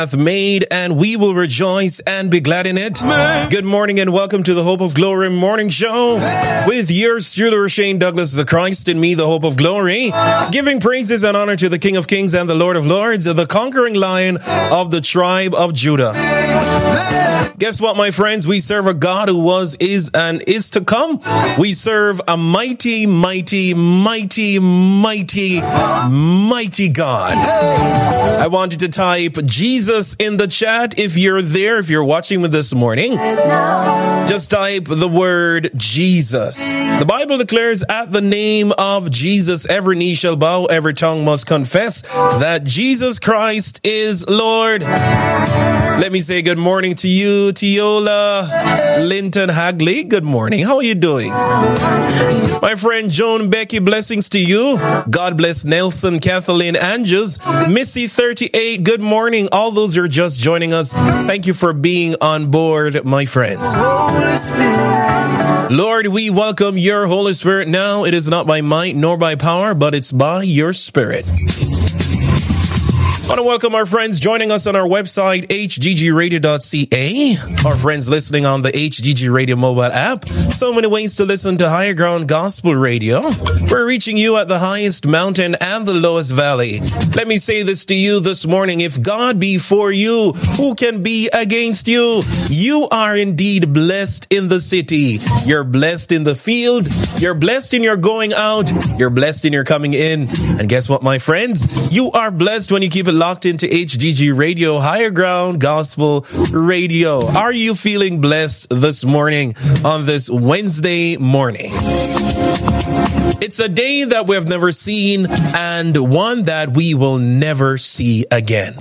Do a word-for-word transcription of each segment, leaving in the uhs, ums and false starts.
hath made, and we will rejoice and be glad in it. Good morning and welcome to the Hope of Glory Morning Show with yours truly, Shane Douglas, the Christ in me, the Hope of Glory, giving praises and honor to the King of Kings and the Lord of Lords, the conquering Lion of the tribe of Judah. Guess what, my friends? We serve a God who was, is, and is to come. We serve a mighty, mighty, mighty, mighty, mighty God. I want you to type Jesus in the chat if you're there, if you're watching me this morning. Just type the word Jesus. The Bible declares at the name of Jesus, every knee shall bow, every tongue must confess that Jesus Christ is Lord. Let me say good morning to you, Tiola Linton Hagley. Good morning. How are you doing? My friend Joan Becky, blessings to you. God bless Nelson, Kathleen Andrews, Missy thirty-eight. Good morning. All those who are just joining us, thank you for being on board, my friends. Lord, we welcome your Holy Spirit now. It is not by might nor by power, but it's by your Spirit. I want to welcome our friends joining us on our website, h g g radio dot c a. Our friends listening on the H G G Radio mobile app. So many ways to listen to Higher Ground Gospel Radio. We're reaching you at the highest mountain and the lowest valley. Let me say this to you this morning. If God be for you, who can be against you? You are indeed blessed in the city. You're blessed in the field. You're blessed in your going out. You're blessed in your coming in. And guess what, my friends? You are blessed when you keep it locked into H G G Radio, Higher Ground Gospel Radio. Are you feeling blessed this morning on this Wednesday morning? It's a day that we have never seen and one that we will never see again.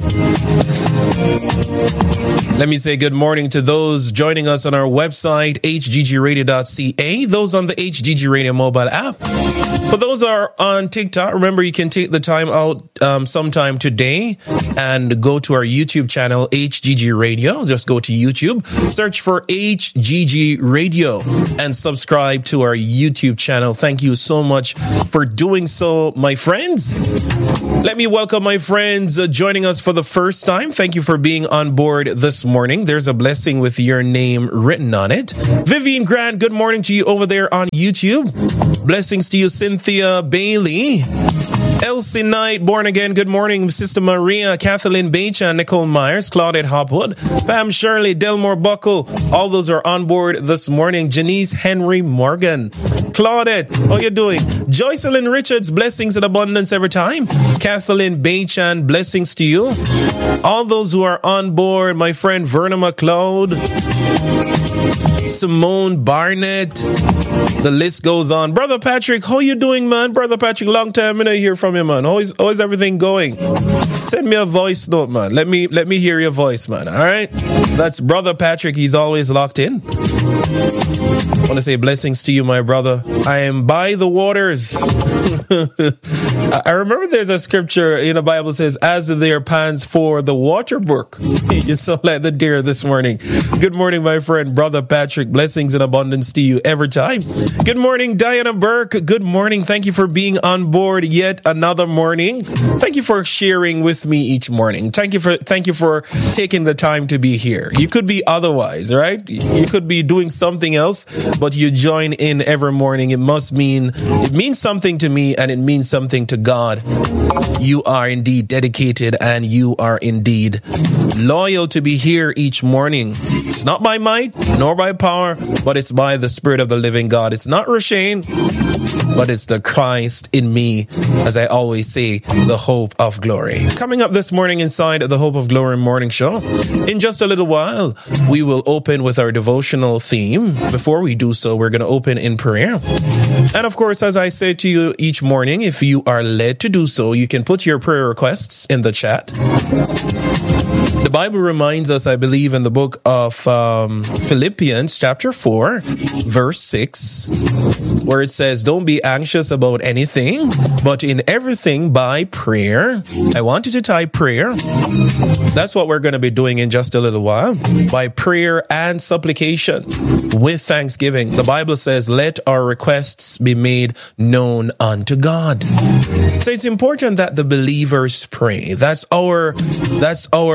Let me say good morning to those joining us on our website, h g g radio dot c a, those on the H G G Radio mobile app. For those who are on TikTok, remember you can take the time out um, sometime today and go to our YouTube channel, H G G Radio. Just go to YouTube, search for H G G Radio and subscribe to our YouTube channel. Thank you so much for doing so, my friends. Let me welcome my friends uh, joining us for the first time. Thank you for being on board this morning. There's a blessing with your name written on it. Vivian Grant, good morning to you over there on YouTube. Blessings to you, Cynthia Bailey. Elsie Knight, born again. Good morning, Sister Maria, Kathleen Bacha, Nicole Myers, Claudette Hopwood, Pam Shirley, Delmore Buckle. All those are on board this morning. Janice Henry Morgan. Claudette, how you doing? Joycelyn Richards, blessings in abundance every time. Kathleen Bachan, blessings to you. All those who are on board, my friend Verna McLeod, Simone Barnett. The list goes on. Brother Patrick, how you doing, man? Brother Patrick, long time I don't hear from you, man. How is, how is everything going? Send me a voice note, man. Let me let me hear your voice, man. All right? That's Brother Patrick. He's always locked in. I want to say blessings to you, my brother. I am by the waters. I remember there's a scripture in the Bible says, as there pants for the water brook. You sound like the deer this morning. Good morning, my friend, Brother Patrick. Blessings in abundance to you every time. Good morning, Diana Burke. Good morning. Thank you for being on board yet another morning. Thank you for sharing with me each morning. Thank you for thank you for taking the time to be here. You could be otherwise, right? You could be doing something else, but you join in every morning. It must mean it means something to me, and it means something to God. You are indeed dedicated, and you are indeed loyal to be here each morning. It's not by might nor by power, but it's by the Spirit of the living God. It's not Rashane, but it's the Christ in me, as I always say, the hope of glory. Coming up this morning inside the Hope of Glory Morning Show, in just a little while, we will open with our devotional theme. Before we do so, we're going to open in prayer. And of course, as I say to you each morning, if you are led to do so, you can put your prayer requests in the chat. The Bible reminds us, I believe, in the book of um, Philippians chapter four, verse six, where it says, don't be anxious about anything, but in everything by prayer. I want you to type prayer. That's what we're going to be doing in just a little while. By prayer and supplication with thanksgiving. The Bible says, let our requests be made known unto God. So it's important that the believers pray. That's our, that's our great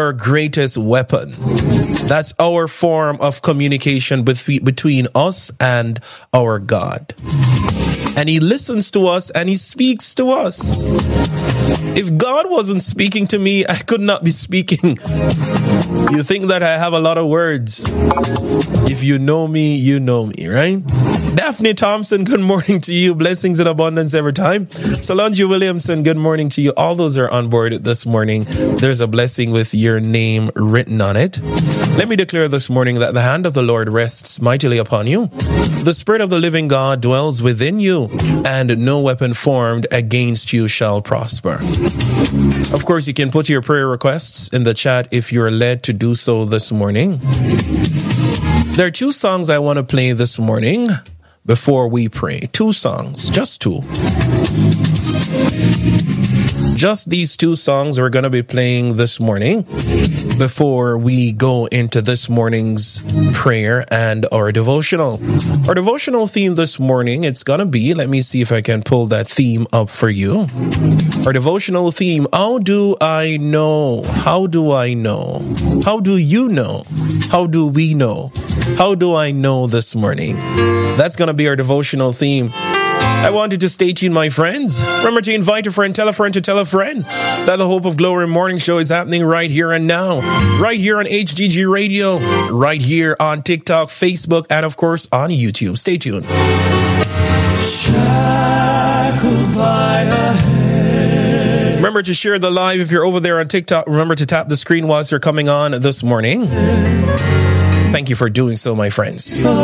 greatest weapon. That's our form of communication between, between us and our God. And he listens to us and he speaks to us. If God wasn't speaking to me, I could not be speaking. You think that I have a lot of words. If you know me, you know me, right? Daphne Thompson, good morning to you. Blessings in abundance every time. Solange Williamson, good morning to you. All those are on board this morning. There's a blessing with your name written on it. Let me declare this morning that the hand of the Lord rests mightily upon you. The Spirit of the living God dwells within you, and no weapon formed against you shall prosper. Of course, you can put your prayer requests in the chat if you're led to do so this morning. There are two songs I want to play this morning before we pray. Two songs, just two. Just these two songs we're going to be playing this morning before we go into this morning's prayer and our devotional. Our devotional theme this morning, it's going to be, let me see if I can pull that theme up for you. Our devotional theme, how do I know? How do I know? How do you know? How do we know? How do I know this morning? That's going to be our devotional theme. I wanted to stay tuned, my friends. Remember to invite a friend, tell a friend to tell a friend that the Hope of Glory Morning Show is happening right here and now. Right here on H G G Radio. Right here on TikTok, Facebook, and of course on YouTube. Stay tuned. Remember to share the live if you're over there on TikTok. Remember to tap the screen whilst you're coming on this morning. Thank you for doing so, my friends.